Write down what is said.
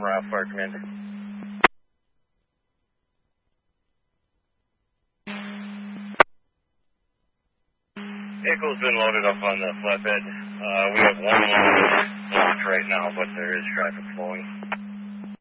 Route Fire Command. Vehicle's been loaded up on the flatbed. We have one load right now, but there is traffic flowing.